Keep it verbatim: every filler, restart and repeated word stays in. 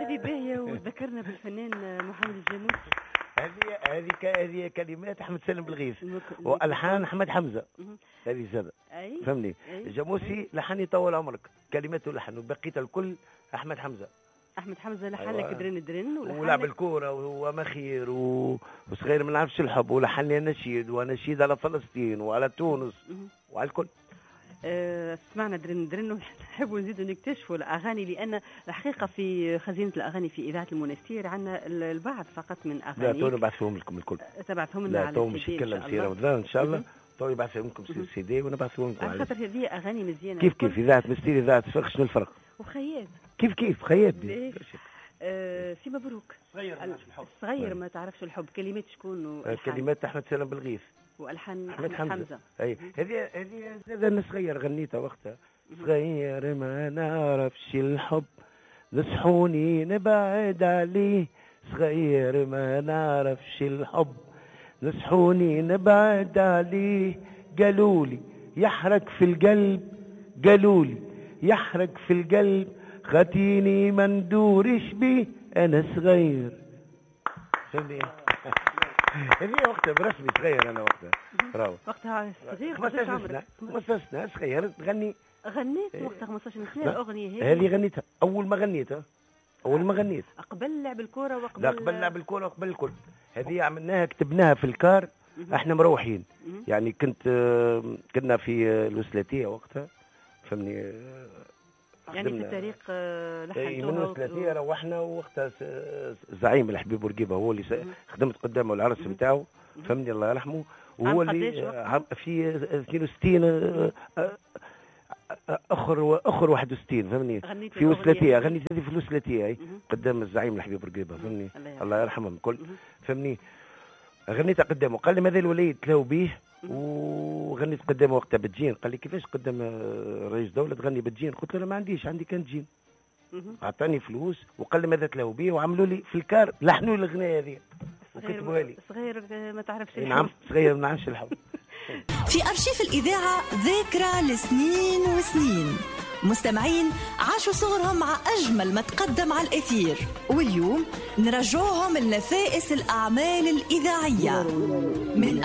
هذه باهيه وذكرنا بالفنان محمد الجاموسي. هذه هذه هذه كلمات احمد سالم بالغيث والحان احمد حمزه. هذه زاد فهمني. الجاموسي لحني طول عمرك، كلماته لحن وبقيت الكل احمد حمزه. احمد حمزه لحن لك درن درن ولعب الكوره ومخير وصغير ما نعرفش الحب، ولحن لي نشيد ونشيد على فلسطين وعلى تونس وعلى الكل. أه سمعنا درن درن ونحبوا نزيدوا نكتشفوا الاغاني، لان الحقيقه في خزينه الاغاني في اذاعه المنستير عندنا البعض فقط من اغاني. لا تو نبعثهم لكم الكل. تبعثهم لنا على السي دي ان شاء الله. ان شاء الله تو يبعثهم لكم سي دي ونبعثهم لكم. على خاطر هذه اغاني مزيانه. كيف كيف اذاعه منستير اذاعه صفاقس شنو الفرق؟ وخيات كيف كيف خيات. أه سي مبروك. صغير ما الحب. صغير ما تعرفش الحب، كلمات شكون؟ كلمات احمد سالم بالغيث والحان احمد حمزه, حمزة. اي هذه هذه هذا انا صغير غنيتها وقتها. صغير ما نعرفش الحب نصحوني نبعد عليه، صغير ما نعرفش الحب نصحوني نبعد عليه، قالولي يحرق في القلب قالولي يحرق في القلب، خاتيني ما ندورش بيه انا صغير. فهمني هذه وقتها برسمي صغير انا وقتها. راهو وقتها صغير خمسطاش سنة خمسطاش سنة صغير تغني. غنيت وقتها خمسطاش سنة اغنية هيك؟ هذه غنيتها اول ما غنيتها اول ما غنيت قبل لعب الكرة وقبل لا قبل لعب الكرة وقبل الكل. هذه عملناها كتبناها في الكار احنا مروحين. يعني كنت كنا في الوسلاتية وقتها فهمني. يعني في الطريق لحنتوها من الوسلاتية روحنا، وقتها زعيم الحبيب بورقيبة هو اللي خدمت قدامه العرس نتاعو فهمني الله يرحمه، وهو اللي في اثنين وستين اخر اخر واحد وستين فهمني في وسلاتية. غنيت هذه في الوسلاتية قدام الزعيم الحبيب بورقيبة فهمني الله يرحمهم الكل فهمني. غنيتها قدامه قال لي ماذا الوليد تلاو بيه، وغنيت قدامه وقتها بتجين. قال لي كيفاش قدام رئيس دولة تغني بتجين؟ قلت له ما عنديش، عندي كان تجين. اعطاني فلوس وقال لي ماذا تلاو بيه، وعملوا لي في الكار لحنوا لي الاغنيه هذه وكتبوها لي. صغير ما تعرفش الحب. نعم صغير ما نعرفش الحب. في أرشيف الإذاعة ذاكرة لسنين وسنين، مستمعين عاشوا صغرهم مع أجمل ما تقدم على الأثير، واليوم نرجعهم لنفائس الأعمال الإذاعية من